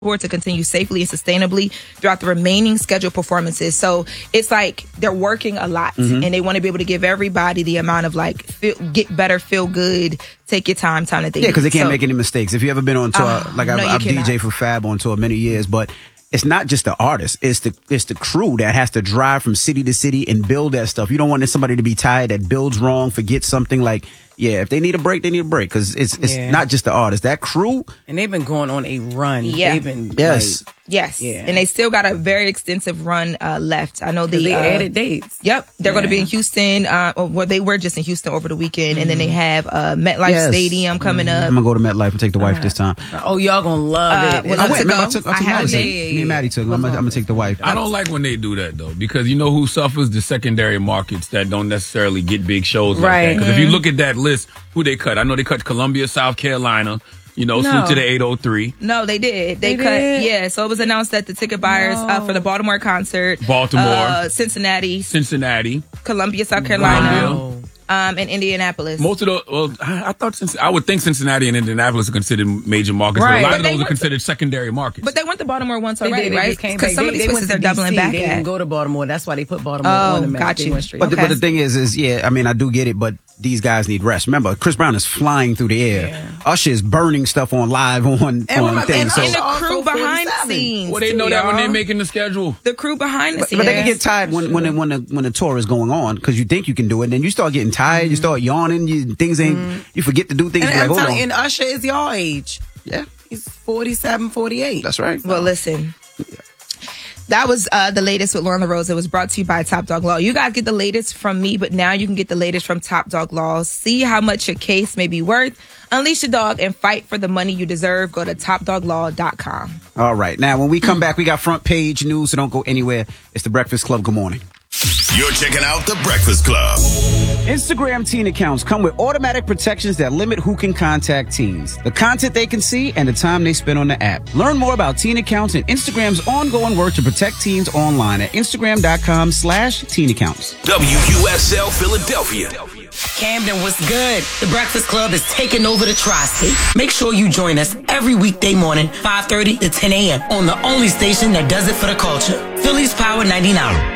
to continue safely and sustainably throughout the remaining scheduled performances. So it's like they're working a lot and they want to be able to give everybody the amount of get better, feel good, take your time that they need. Because they can't make any mistakes. If you ever been on tour, I've DJ for Fab on tour many years, but it's not just the artist. It's the crew that has to drive from city to city and build that stuff. You don't want somebody to be tired that builds wrong, forget something. If they need a break, they need a break because it's not just the artist. That crew. And they've been going on a run. Yeah. They've been, Yes. Yeah. And they still got a very extensive run left. I know they added dates. Yep. They're going to be in Houston. They were just in Houston over the weekend. And then they have MetLife Stadium coming up. I'm going to go to MetLife and take the wife this time. Oh, y'all going to love it. I took Maddie. Me and Maddie took. I'm going to take the wife. I don't like when they do that, though, because you know who suffers? The secondary markets that don't necessarily get big shows like that. Because if you look at that list, who they cut? I know they cut Columbia, South Carolina. Salute to the 803. No, they did. They cut. Yeah, so it was announced that the ticket buyers for the Baltimore concert. Cincinnati. Columbia, South Carolina. And Indianapolis. Most of those, I would think Cincinnati and Indianapolis are considered major markets, but a lot of those are considered secondary markets. But they went to Baltimore once already, right? Because some of these places they're doubling back at. They didn't go to Baltimore. That's why they put Baltimore on the map. Got you. But the thing is, I do get it, but these guys need rest. Remember, Chris Brown is flying through the air. Yeah. Usher is burning stuff on live on things. And the crew behind the scenes. Well, they know that when they're making the schedule. The crew behind the scenes. But they can get tired when the tour is going on because you think you can do it, and then you start getting tired, you start yawning, you forget to do things. And Usher is your age. Yeah. He's 47, 48. That's right. Well, listen. That was the latest with Lauren LaRose. It was brought to you by Top Dog Law. You guys get the latest from me, but now you can get the latest from Top Dog Law. See how much your case may be worth. Unleash your dog and fight for the money you deserve. Go to TopDogLaw.com. All right. Now, when we come back, we got front page news, so don't go anywhere. It's The Breakfast Club. Good morning. You're checking out The Breakfast Club. Instagram teen accounts come with automatic protections that limit who can contact teens, the content they can see, and the time they spend on the app. Learn more about teen accounts and Instagram's ongoing work to protect teens online at Instagram.com/teen accounts. WUSL Philadelphia. Camden, what's good? The Breakfast Club is taking over the Tri-State. Make sure you join us every weekday morning, 5:30 to 10 a.m. on the only station that does it for the culture. Phillies Power 99.